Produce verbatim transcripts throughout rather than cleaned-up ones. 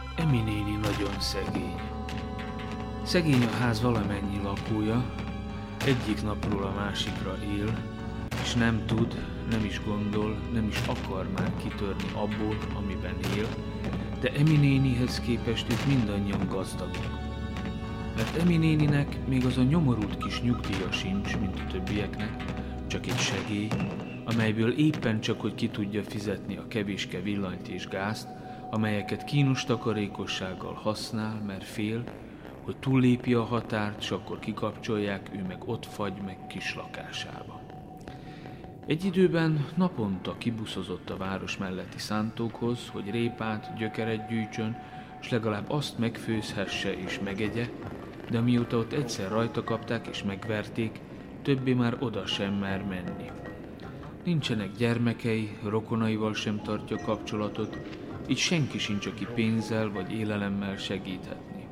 Emi néni nagyon szegény. Szegény a ház valamennyi lakója, egyik napról a másikra él, és nem tud, nem is gondol, nem is akar már kitörni abból, amiben él, de Emi nénihez képest ők mindannyian gazdagok. Mert Emi néninek még az a nyomorult kis nyugdíja sincs, mint a többieknek, csak egy segély, amelyből éppen csak, hogy ki tudja fizetni a kevéske villanyt és gázt, amelyeket kínos takarékossággal használ, mert fél, hogy túllépi a határt, s akkor kikapcsolják, ő meg ott fagy meg kis lakásába. Egy időben naponta kibuszozott a város melletti szántókhoz, hogy répát, gyökeret gyűjtsön, s legalább azt megfőzhesse és megegye, de amióta ott egyszer rajta kapták és megverték, többé már oda sem mer menni. Nincsenek gyermekei, rokonaival sem tartja kapcsolatot, így senki sincs, aki pénzzel vagy élelemmel segíthetni.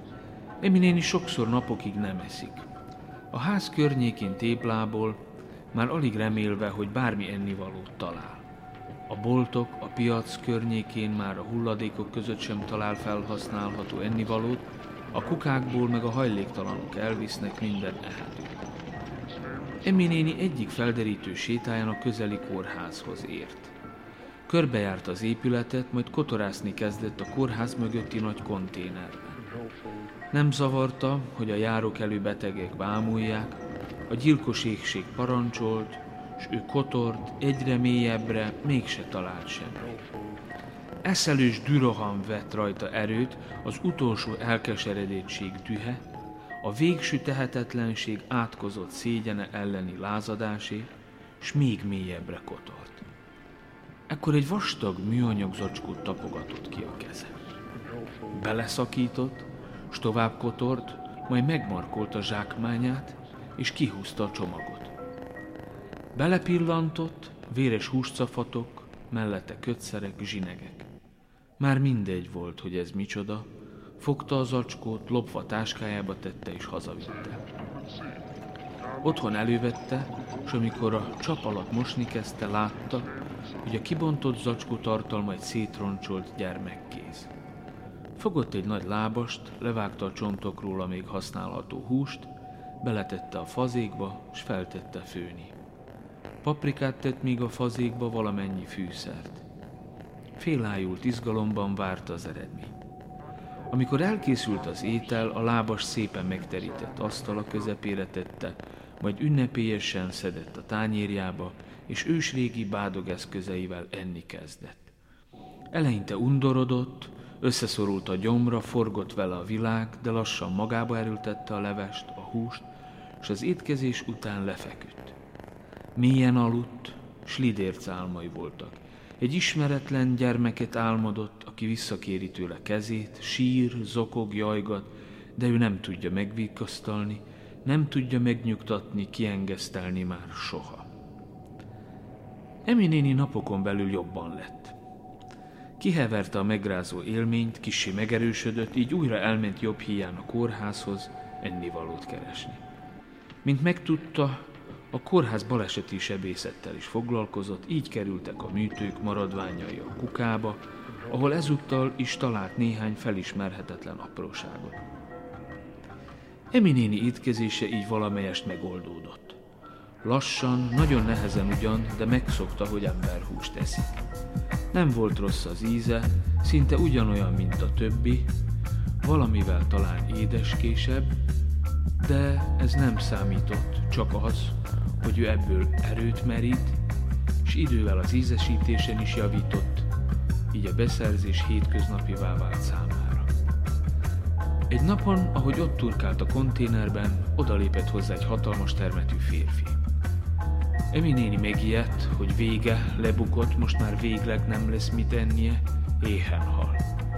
Emi néni sokszor napokig nem eszik. A ház környékén téplából, már alig remélve, hogy bármi ennivalót talál. A boltok, a piac környékén már a hulladékok között sem talál felhasználható ennivalót, a kukákból meg a hajléktalanok elvisznek minden ehetőt. Emi néni egyik felderítő sétáján a közeli kórházhoz ért. Körbejárt az épületet, majd kotorászni kezdett a kórház mögötti nagy konténerben. Nem zavarta, hogy a járókelő betegek bámulják, a gyilkos éhség parancsolt, s ő kotort egyre mélyebbre, mégse talált semmit. Eszelős düroham vett rajta erőt, az utolsó elkeseredettség dühe, a végső tehetetlenség átkozott szégyene elleni lázadásé, s még mélyebbre kotort. Ekkor egy vastag műanyag zacskót tapogatott ki a keze. Beleszakított, s tovább kotort, majd megmarkolt a zsákmányát, és kihúzta a csomagot. Belepillantott, véres húscafatok, mellette kötszerek, zsinegek. Már mindegy volt, hogy ez micsoda, fogta a zacskót, lopva táskájába tette és hazavitte. Otthon elővette, s amikor a csap alatt mosni kezdte, látta, hogy a kibontott zacskó tartalma egy szétroncsolt gyermekkéz. Fogott egy nagy lábast, levágta a csontokról a még használható húst, beletette a fazékba, s feltette főni. Paprikát tett még a fazékba, valamennyi fűszert. Félájult izgalomban várta az eredményt. Amikor elkészült az étel, a lábas szépen megterített asztala közepére tette, majd ünnepélyesen szedett a tányérjába, és ősrégi bádogeszközeivel enni kezdett. Eleinte undorodott, összeszorult a gyomra, forgott vele a világ, de lassan magába erőltette a levest, a húst, és az étkezés után lefeküdt. Mélyen aludt, s lidérc álmai voltak. Egy ismeretlen gyermeket álmodott, aki visszakéri tőle kezét, sír, zokog, jajgat, de ő nem tudja megvigasztalni, nem tudja megnyugtatni, kiengesztelni már soha. Emi néni napokon belül jobban lett. Kiheverte a megrázó élményt, kissé megerősödött, így újra elment jobb híján a kórházhoz ennivalót keresni. Mint megtudta, a kórház baleseti sebészettel is foglalkozott, így kerültek a műtők maradványai a kukába, ahol ezúttal is talált néhány felismerhetetlen apróságot. Emi néni étkezése így valamelyest megoldódott. Lassan, nagyon nehezen ugyan, de megszokta, hogy emberhúst eszik. Nem volt rossz az íze, szinte ugyanolyan, mint a többi, valamivel talán édeskésebb, de ez nem számított, csak az, hogy ő ebből erőt merít, és idővel az ízesítésen is javított, így a beszerzés hétköznapivá vált számára. Egy napon, ahogy ott turkált a konténerben, odalépett hozzá egy hatalmas termetű férfi. Emi néni megijedt, hogy vége, lebukott, most már végleg nem lesz mit ennie, éhen hal.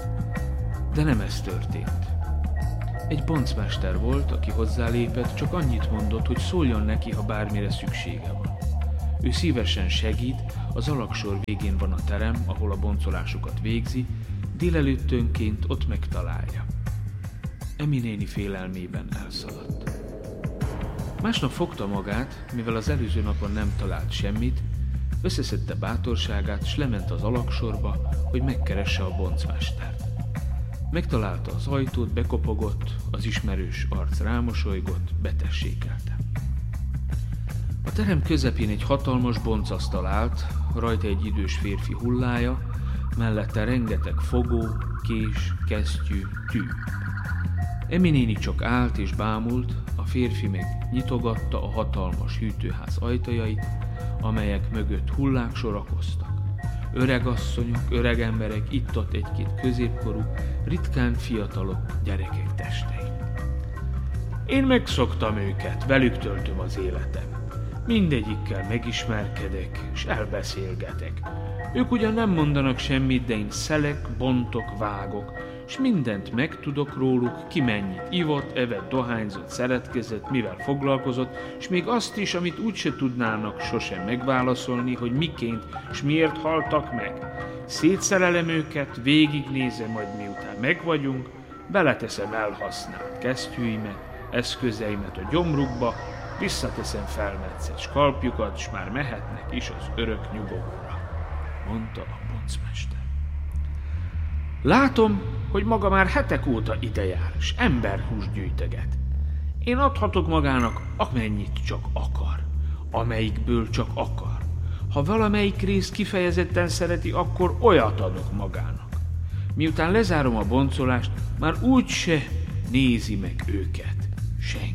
De nem ez történt. Egy boncmester volt, aki hozzálépett, csak annyit mondott, hogy szóljon neki, ha bármire szüksége van. Ő szívesen segít, az alaksor végén van a terem, ahol a boncolásokat végzi, délelőttönként ott megtalálja. Emi néni félelmében elszaladt. Másnap fogta magát, mivel az előző napon nem talált semmit, összeszedte bátorságát, s lement az alaksorba, hogy megkeresse a boncmestert. Megtalálta az ajtót, bekopogott, az ismerős arc rámosolygott, betessékelte. A terem közepén egy hatalmas boncasztal állt, rajta egy idős férfi hullája, mellette rengeteg fogó, kés, kesztyű, tű. Emi néni csak állt és bámult, a férfi meg nyitogatta a hatalmas hűtőház ajtajait, amelyek mögött hullák sorakoztak. Öregasszonyok, öregemberek, itt-ott egy-két középkorú, ritkán fiatalok, gyerekek testei. Én megszoktam őket, velük töltöm az életem. Mindegyikkel megismerkedek, és elbeszélgetek. Ők ugyan nem mondanak semmit, de én szelek, bontok, vágok, és mindent megtudok róluk, ki mennyit ivott, evett, dohányzott, szeretkezett, mivel foglalkozott, és még azt is, amit úgyse tudnának sosem megválaszolni, hogy miként és miért haltak meg. Szétszerelem őket, végignézem, majd miután megvagyunk, beleteszem elhasznált kesztyűimet, eszközeimet a gyomrukba, visszateszem felmetszett skalpjukat, s már mehetnek is az örök nyugovóra, mondta a boncmester. Látom, hogy maga már hetek óta idejár, s emberhúst gyűjtöget. Én adhatok magának, amennyit csak akar, amelyikből csak akar. Ha valamelyik részt kifejezetten szereti, akkor olyat adok magának. Miután lezárom a boncolást, már úgyse nézi meg őket senki.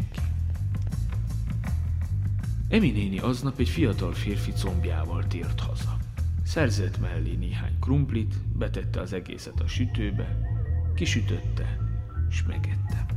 Emi néni aznap egy fiatal férfi combjával tért haza. Szerzett mellé néhány krumplit, betette az egészet a sütőbe, kisütötte, és megette.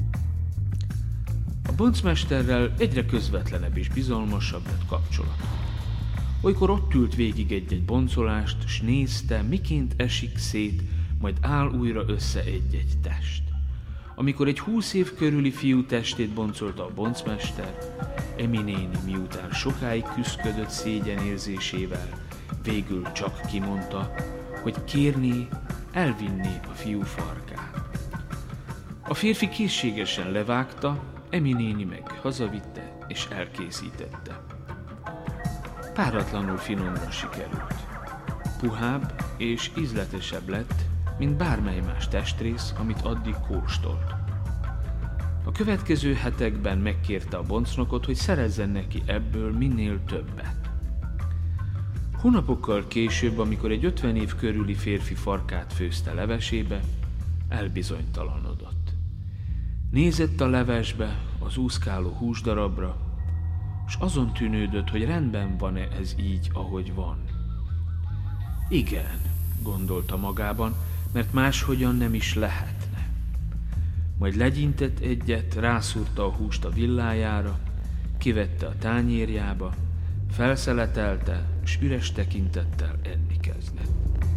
A boncmesterrel egyre közvetlenebb és bizalmasabb lett kapcsolat. Olykor ott ült végig egy-egy boncolást, s nézte, miként esik szét, majd áll újra össze egy-egy test. Amikor egy húsz év körüli fiú testét boncolta a boncmester, Emi néni miután sokáig küszködött szégyenérzésével, végül csak kimondta, hogy kérné, elvinné a fiú farkát. A férfi készségesen levágta, Emi néni meg hazavitte és elkészítette. Páratlanul finomra sikerült. Puhább és ízletesebb lett, mint bármely más testrész, amit addig kóstolt. A következő hetekben megkérte a boncnokot, hogy szerezzen neki ebből minél többet. Hónapokkal később, amikor egy ötven év körüli férfi farkát főzte levesébe, elbizonytalanodott. Nézett a levesbe, az úszkáló húsdarabra, s azon tűnődött, hogy rendben van-e ez így, ahogy van. Igen, gondolta magában, mert máshogyan nem is lehetne. Majd legyintett egyet, rászúrta a húst a villájára, kivette a tányérjába, felszeletelte, s üres tekintettel enni kezdett.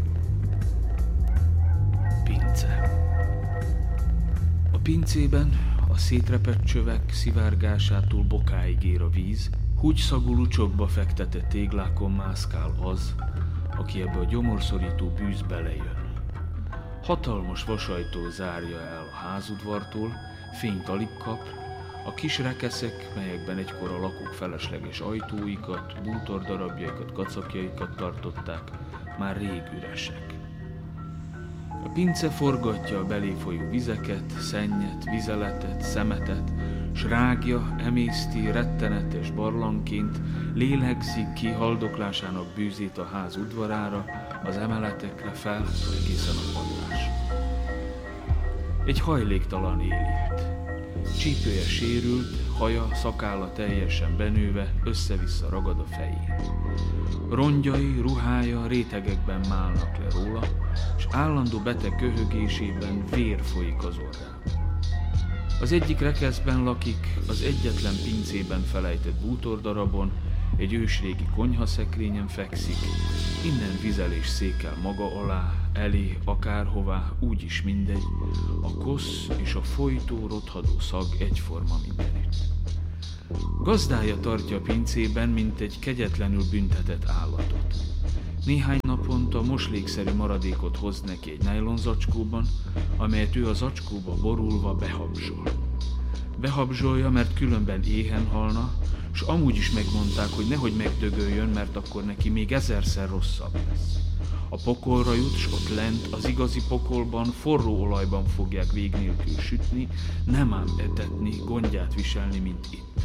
Pince. A pincében a szétrepett csövek szivárgásától bokáig ér a víz, húgyszagú lucsokba fektetett téglákon mászkál az, aki ebbe a gyomorszorító bűzbe lejön. Hatalmas vasajtó zárja el a házudvartól, fényt alig kap, a kis rekeszek, melyekben egykor a lakók felesleges ajtóikat, bútordarabjaikat, kacapjaikat tartották, már rég üresek. A pince forgatja a belé folyó vizeket, szennyet, vizeletet, szemetet, s rágja, emészti rettenetes barlangként, lélegzik ki haldoklásának bűzét a ház udvarára, az emeletekre fel, egészen a padlásra. Egy hajléktalan él itt. Csípője sérült, haja, szakálla teljesen benőve, össze-vissza ragad a fején. Rongyai, ruhája rétegekben málnak le róla, és állandó beteg köhögésében vér folyik az orrán. Az egyik rekeszben lakik, az egyetlen pincében felejtett bútordarabon, egy ősrégi konyhaszekrényen fekszik, innen vizelés székel maga alá, elé, akárhová, úgyis mindegy, a kosz és a folytó, rothadó szag egyforma mindenütt. Gazdája tartja a pincében, mint egy kegyetlenül büntetett állatot. Néhány naponta moslékszerű maradékot hoz neki egy nájlonzacskóban, amelyet ő a zacskóba borulva behabzsol. Behabzsolja, mert különben éhen halna, s amúgy is megmondták, hogy nehogy megdögöljön, mert akkor neki még ezerszer rosszabb lesz. A pokolra jut, s ott lent az igazi pokolban forró olajban fogják vég nélkül sütni, nem ám etetni, gondját viselni, mint itt.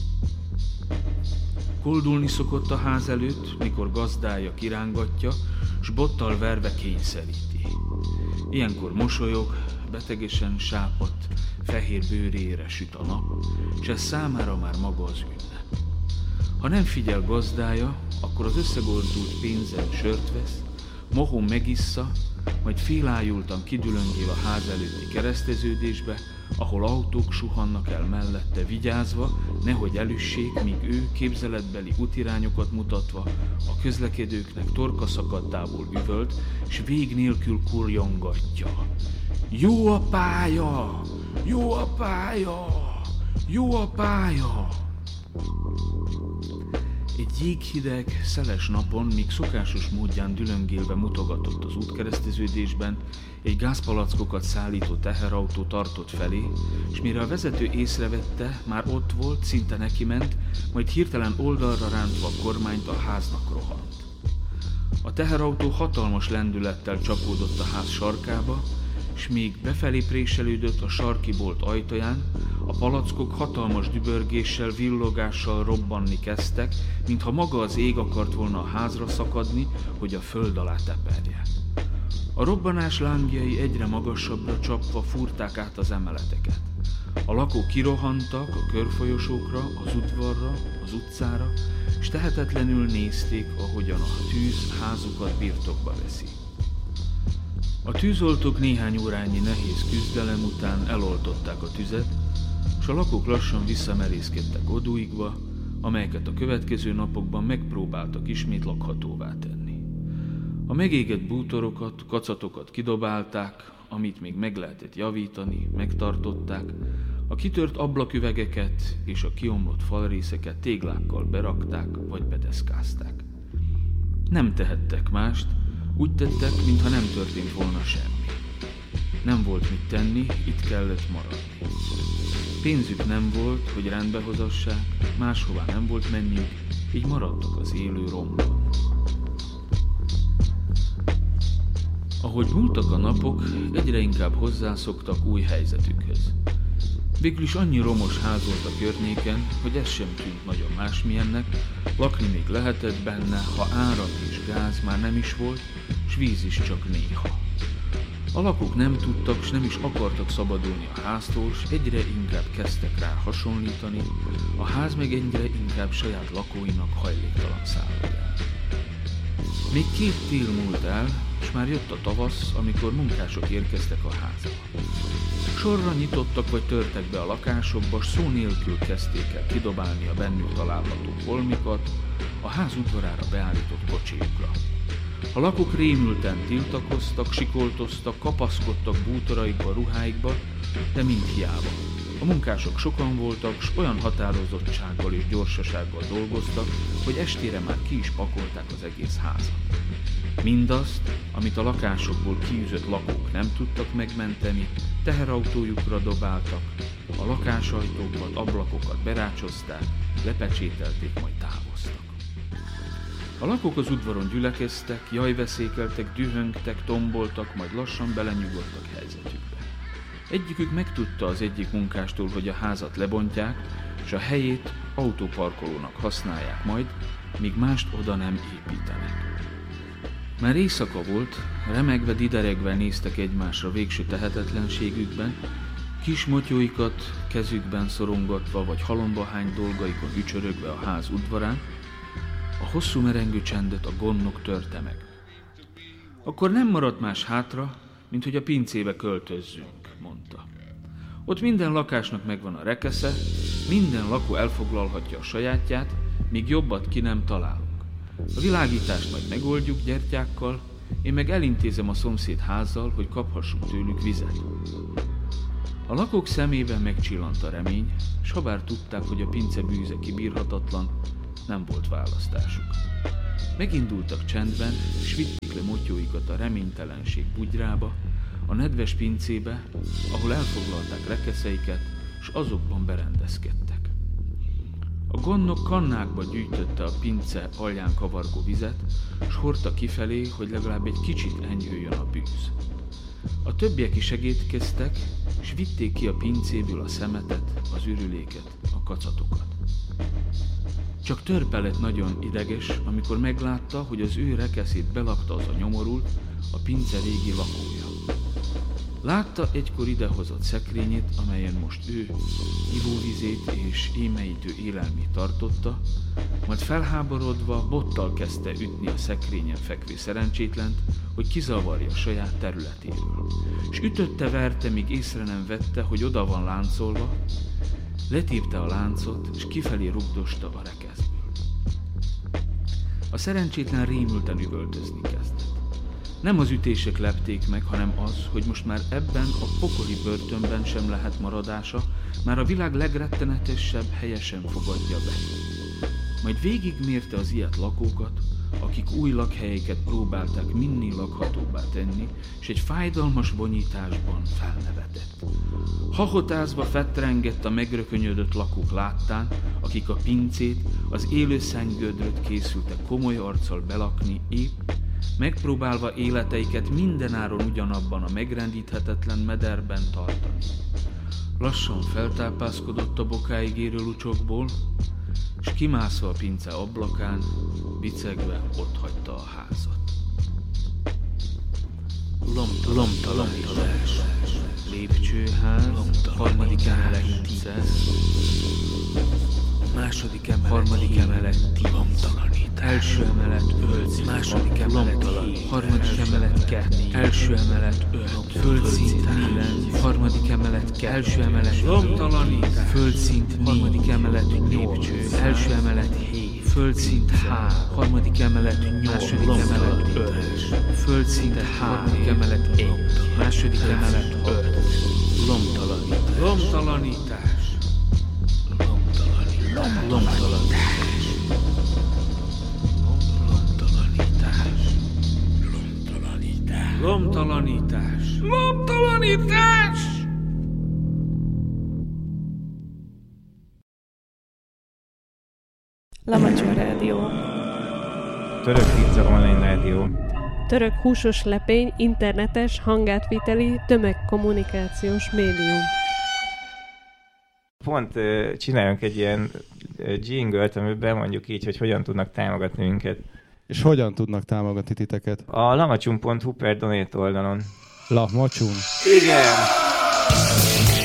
Koldulni szokott a ház előtt, mikor gazdája kirángatja, s bottal verve kényszeríti. Ilyenkor mosolyog, betegesen sápadt, fehér bőrére süt a nap, s ez számára már maga az ünnep. Ha nem figyel gazdája, akkor az összegordult pénzen sört vesz, mohón megissza, majd félájultan kidülöngél a ház előtti kereszteződésbe, ahol autók suhannak el mellette vigyázva, nehogy elüssék, míg ő képzeletbeli útirányokat mutatva a közlekedőknek torkaszakadtából üvölt, s vég nélkül kurjongatja. Jó a pálya! Jó a pálya! Jó a pálya! Egy jéghideg, szeles napon, míg szokásos módján dülöngélve mutogatott az útkereszteződésben, egy gázpalackokat szállító teherautó tartott felé, és mire a vezető észrevette, már ott volt, szinte neki ment, majd hirtelen oldalra rántva a kormányt a háznak rohant. A teherautó hatalmas lendülettel csapódott a ház sarkába, s még befelé préselődött a sarki bolt ajtaján, a palackok hatalmas dübörgéssel, villogással robbanni kezdtek, mintha maga az ég akart volna a házra szakadni, hogy a föld alá teperje. A robbanás lángjai egyre magasabbra csapva fúrták át az emeleteket. A lakók kirohantak a körfolyosókra, az udvarra, az utcára, s tehetetlenül nézték, ahogyan a tűz házukat birtokba veszi. A tűzoltók néhány órányi nehéz küzdelem után eloltották a tüzet, s a lakók lassan visszamerészkedtek odúikba, amelyeket a következő napokban megpróbáltak ismét lakhatóvá tenni. A megégett bútorokat, kacatokat kidobálták, amit még meg lehetett javítani, megtartották, a kitört ablaküvegeket és a kiomlott falrészeket téglákkal berakták vagy bedeszkázták. Nem tehettek mást, úgy tettek, mintha nem történt volna semmi. Nem volt mit tenni, itt kellett maradni. Pénzük nem volt, hogy rendbe hozassák, máshová nem volt menniük, így maradtak az élő romban. Ahogy múltak a napok, egyre inkább hozzászoktak új helyzetükhöz. Végül is annyi romos ház volt a környéken, hogy ez sem tűnt nagyon másmilyennek, lakni még lehetett benne, ha áram és gáz már nem is volt, s víz is csak néha. A lakók nem tudtak, s nem is akartak szabadulni a háztól, s egyre inkább kezdtek rá hasonlítani, a ház meg egyre inkább saját lakóinak hajléktalan szállodán. Még két tél múlt el, és már jött a tavasz, amikor munkások érkeztek a házba. Sorra nyitottak vagy törtek be a lakásokba, s szó nélkül kezdték el kidobálni a bennük található holmikat a ház udvarára beállított kocsiukra. A lakók rémülten tiltakoztak, sikoltoztak, kapaszkodtak bútoraikba, ruháikba, de mind hiába. A munkások sokan voltak, s olyan határozottsággal és gyorsasággal dolgoztak, hogy estére már ki is pakolták az egész házat. Mindazt, amit a lakásokból kiűzött lakók nem tudtak megmenteni, teherautójukra dobáltak, a lakásajtókat, ablakokat berácsozták, lepecsételték, majd távoztak. A lakók az udvaron gyülekeztek, jajveszékeltek, dühöngtek, tomboltak, majd lassan belenyugodtak helyzetükbe. Egyikük megtudta az egyik munkástól, hogy a házat lebontják, és a helyét autóparkolónak használják majd, míg mást oda nem építenek. Már éjszaka volt, remegve, dideregve néztek egymásra végső tehetetlenségükben, kis motyóikat kezükben szorongatva vagy halombahány dolgaikon ücsörögve a ház udvarán, a hosszú merengő csendet a gondnok törte meg. Akkor nem maradt más hátra, mint hogy a pincébe költözzünk, mondta. Ott minden lakásnak megvan a rekesze, minden lakó elfoglalhatja a sajátját, míg jobbat ki nem találunk. A világítást majd megoldjuk gyertyákkal, én meg elintézem a szomszéd házzal, hogy kaphassunk tőlük vizet. A lakók szemében megcsillant a remény, s habár tudták, hogy a pince bűze kibírhatatlan, nem volt választásuk. Megindultak csendben, s vitték le motyóikat a reménytelenség bugyrába, a nedves pincébe, ahol elfoglalták rekeszeiket, s azokban berendezkedtek. A A gondnok kannákba gyűjtötte a pince alján kavargó vizet, s hordta kifelé, hogy legalább egy kicsit enyhüljön a bűz. A többiek is segítkeztek, s vitték ki a pincéből a szemetet, az ürüléket, a kacatokat. Csak Törpe lett nagyon ideges, amikor meglátta, hogy az ő rekeszét belakta az a nyomorult, a pince régi lakója. Látta egykor idehozott szekrényét, amelyen most ő ivóvizét és émeítő élelmét tartotta, majd felháborodva bottal kezdte ütni a szekrényen fekvő szerencsétlent, hogy kizavarja saját területéről. És ütötte-verte, míg észre nem vette, hogy oda van láncolva, letépte a láncot, és kifelé rugdosta a rekeszből. A szerencsétlen rémülten üvöltözni kezdett. Nem az ütések lepték meg, hanem az, hogy most már ebben a pokoli börtönben sem lehet maradása, már a világ legrettenetesebb helye sem fogadja be. Majd végigmérte az ilyet lakókat, akik új lakhelyeket próbálták minél lakhatóbbá tenni, és egy fájdalmas vonyításban felnevetett. Hahotázva fetrengett a megrökönyödött lakók láttán, akik a pincét, az élő szennygödröt készültek komoly arccal belakni épp, megpróbálva életeiket mindenáron ugyanabban a megrendíthetetlen mederben tartani. Lassan feltápászkodott a bokáig érő lucsokból, s kimászva a pince ablakán, bicegve otthagyta a házat. Lomtalanítás, lépcsőház, harmadik emelet tíz, második emelet, harmadik emelet tíz, első emelet öt, második emelet hét, harmadik emelet kettő, első emelet öt, földszint kilenc, harmadik emelet kettő, első emelet lomtalanítás, földszint harmadik emelet nyolc, első emelet hét, földszint három, harmadik emelet nyolc, második emelet öt, földszint harmadik emelet egy, második emelet hat, lomtalanítás, lomtalanítás, lomtalanítás, lomtalanítás. Lomtalanítás! Lomtalanítás! Lamacsó Rádió. Török pizza online rádió. Török húsos lepény, internetes, hangátviteli, tömegkommunikációs médium. Pont uh, csináljunk egy ilyen uh, jingle-t, amiben mondjuk így, hogy hogyan tudnak támogatni minket. És hogyan tudnak támogatni titeket? A lamacsum pont hu per donate oldalon. Lamacsum? Igen!